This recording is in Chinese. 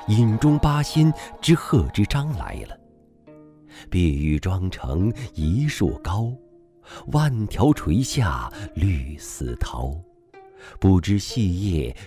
饮中八仙之贺知章来了。碧玉妆成一树高，万条垂下绿丝绦。不知细叶